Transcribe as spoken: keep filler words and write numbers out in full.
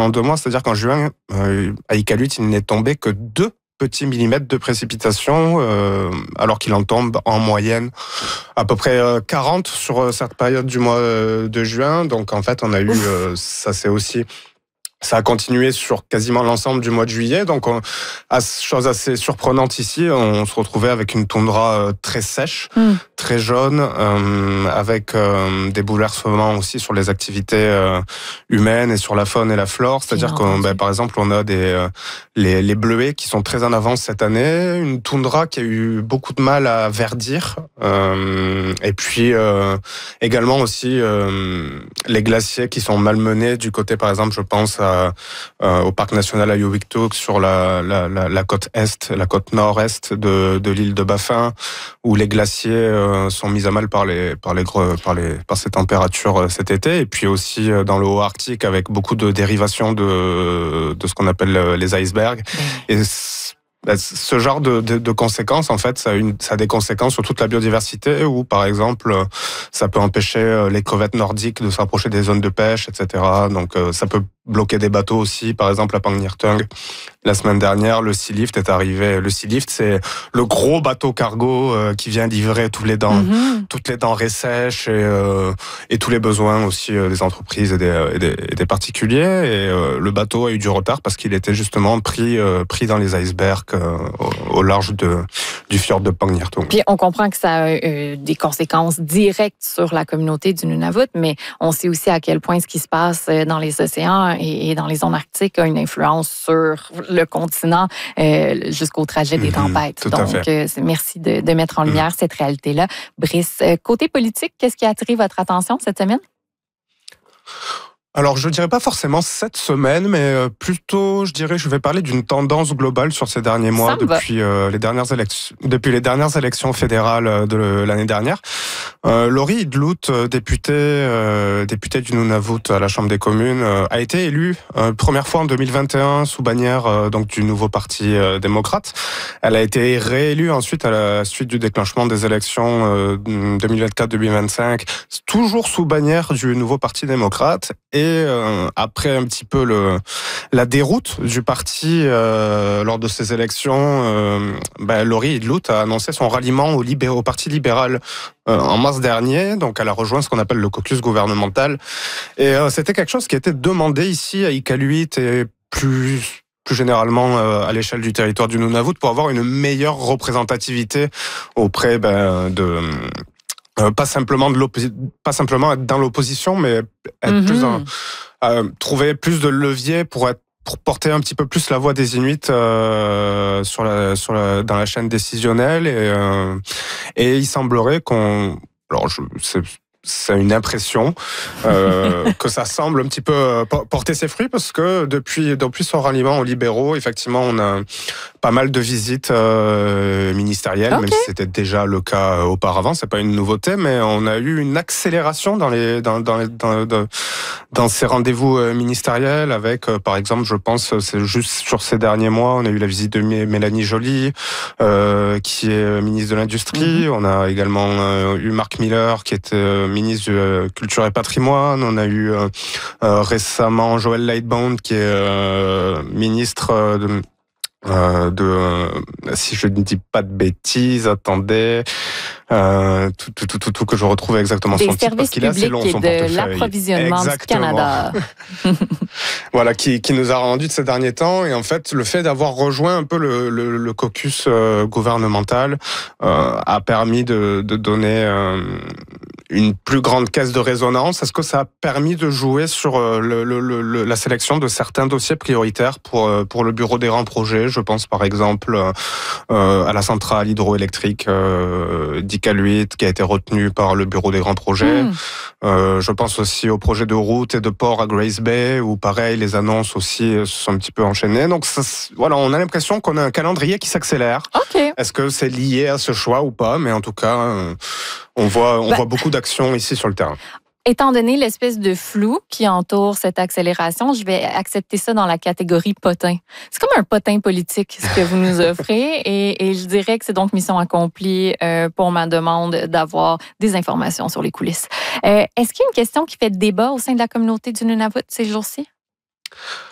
pendant deux mois. C'est-à-dire qu'en juin, euh, à Iqaluit, il n'est tombé que deux petits millimètres de précipitation, euh, alors qu'il en tombe en moyenne à peu près euh, quarante sur cette période du mois euh, de juin. Donc en fait, on a eu, euh, ça c'est aussi... Ça a continué sur quasiment l'ensemble du mois de juillet. Donc, on, chose assez surprenante ici, on se retrouvait avec une toundra très sèche, mm. très jaune, euh, avec euh, des bouleversements aussi sur les activités euh, humaines et sur la faune et la flore. C'est-à-dire que, ben, par exemple, on a des euh, les, les bleuets qui sont très en avance cette année, une toundra qui a eu beaucoup de mal à verdir, euh, et puis euh, également aussi euh, les glaciers qui sont malmenés du côté, par exemple, je pense à Euh, au parc national Ayowituk sur la, la, la, la côte est, la côte nord-est de, de l'île de Baffin, où les glaciers euh, sont mis à mal par les par les par les par ces températures euh, cet été, et puis aussi euh, dans le haut Arctique avec beaucoup de dérivations de de ce qu'on appelle les icebergs. Et ce genre de, de, de conséquences, en fait, ça a, une, ça a des conséquences sur toute la biodiversité, où, par exemple, ça peut empêcher les crevettes nordiques de s'approcher des zones de pêche, et cetera. Donc, ça peut bloquer des bateaux aussi. Par exemple, à Pangnirtung, la semaine dernière, le Sea Lift est arrivé. Le Sea Lift, c'est le gros bateau cargo euh, qui vient livrer tous les dents, mm-hmm. toutes les denrées sèches et, euh, et tous les besoins aussi euh, des entreprises et des, et des, et des particuliers. Et euh, le bateau a eu du retard parce qu'il était justement pris, euh, pris dans les icebergs euh, au, au large de, du fjord de Pangnirtung. Puis on comprend que ça a euh, des conséquences directes sur la communauté du Nunavut, mais on sait aussi à quel point ce qui se passe dans les océans et, et dans les zones arctiques a une influence sur le continent euh, jusqu'au trajet des tempêtes. Mmh, Donc, euh, merci de, de mettre en lumière mmh. cette réalité-là. Brice, euh, côté politique, qu'est-ce qui a attiré votre attention cette semaine? Alors, je ne dirais pas forcément cette semaine, mais plutôt, je dirais, je vais parler d'une tendance globale sur ces derniers mois, depuis euh, les dernières élections, depuis les dernières élections fédérales de l'année dernière. Euh, Laurie Idlout, députée, euh, députée du Nunavut à la Chambre des communes, euh, a été élue euh, première fois en deux mille vingt et un sous bannière euh, donc du nouveau parti euh, démocrate. Elle a été réélue ensuite à la suite du déclenchement des élections euh, deux mille vingt-quatre deux mille vingt-cinq, toujours sous bannière du nouveau parti démocrate. Et euh, après un petit peu le, la déroute du parti euh, lors de ces élections, euh, ben, Laurie Idlout a annoncé son ralliement au, libé- au Parti libéral euh, en mars dernier. Donc elle a rejoint ce qu'on appelle le caucus gouvernemental. Et euh, c'était quelque chose qui était demandé ici à Iqaluit et plus... plus généralement euh, à l'échelle du territoire du Nunavut, pour avoir une meilleure représentativité auprès ben, de... Euh, pas simplement de l'opposi- pas simplement être dans l'opposition, mais être mm-hmm. plus dans, euh, trouver plus de leviers pour être pour porter un petit peu plus la voix des Inuits euh, sur la sur la dans la chaîne décisionnelle, et euh, et il semblerait qu'on alors je c'est c'est une impression euh, que ça semble un petit peu porter ses fruits, parce que depuis depuis son ralliement aux libéraux, effectivement, on a pas mal de visites euh, ministérielles, okay. même si c'était déjà le cas auparavant. C'est pas une nouveauté, mais on a eu une accélération dans les dans dans les, dans, dans, dans ces rendez-vous ministériels. Avec, euh, par exemple, je pense, c'est juste sur ces derniers mois, on a eu la visite de Mélanie Joly, euh, qui est ministre de l'Industrie. Mm-hmm. On a également euh, eu Marc Miller, qui était euh, ministre de euh, Culture et Patrimoine. On a eu euh, euh, récemment Joël Lightbound, qui est euh, ministre euh, de Euh, de, euh, si je ne dis pas de bêtises, attendez, euh, tout, tout, tout, tout, tout que je retrouve exactement des son titre, parce qu'il est assez long, son portefeuille. Des services publics et de l'approvisionnement exactement. du Canada. Voilà, qui, qui nous a rendu de ces derniers temps. Et en fait, le fait d'avoir rejoint un peu le, le, le caucus euh, gouvernemental euh, a permis de, de donner euh, une plus grande caisse de résonance. Est-ce que ça a permis de jouer sur euh, le, le, le, la sélection de certains dossiers prioritaires pour, euh, pour le bureau des grands projets? Je pense par exemple euh, à la centrale hydroélectrique euh, d'Iqaluit, qui a été retenue par le bureau des grands projets. Mmh. Euh, je pense aussi au projet de route et de port à Grace Bay, où pareil, les annonces aussi se sont un petit peu enchaînées. Donc ça, voilà, on a l'impression qu'on a un calendrier qui s'accélère. Okay. Est-ce que c'est lié à ce choix ou pas? Mais en tout cas, euh, on voit, on bah, voit beaucoup d'actions ici sur le terrain. Étant donné l'espèce de flou qui entoure cette accélération, je vais accepter ça dans la catégorie potin. C'est comme un potin politique, ce que vous nous offrez, et, et je dirais que c'est donc mission accomplie euh, pour ma demande d'avoir des informations sur les coulisses. Euh, est-ce qu'il y a une question qui fait débat au sein de la communauté du Nunavut ces jours-ci?